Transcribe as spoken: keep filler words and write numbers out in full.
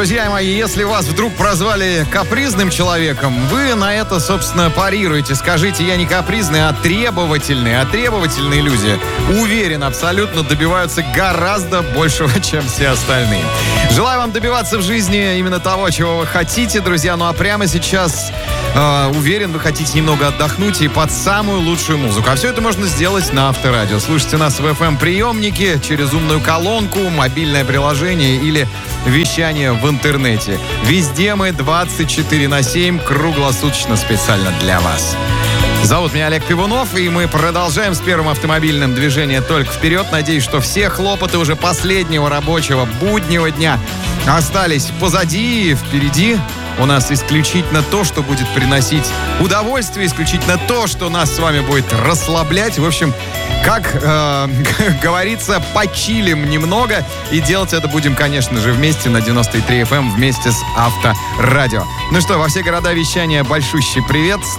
Друзья мои, если вас вдруг прозвали капризным человеком, вы на это, собственно, парируете. Скажите, я не капризный, а требовательный. А требовательные люди, уверен, абсолютно добиваются гораздо большего, чем все остальные. Желаю вам добиваться в жизни именно того, чего вы хотите, друзья. Ну а прямо сейчас, э, уверен, вы хотите немного отдохнуть и под самую лучшую музыку. А все это можно сделать на Авторадио. Слушайте нас в эф эм-приемнике, через умную колонку, мобильное приложение или вещание в интернете. Везде мы двадцать четыре на семь, круглосуточно специально для вас. Зовут меня Олег Пивунов, и мы продолжаем с первым автомобильным движением «Только вперед». Надеюсь, что все хлопоты уже последнего рабочего буднего дня остались позади и впереди. У нас исключительно то, что будет приносить удовольствие, исключительно то, что нас с вами будет расслаблять. В общем, как э, говорится, почилим немного. И делать это будем, конечно же, вместе на девяносто три эф эм, вместе с Авторадио. Ну что, во все города вещания большущий привет.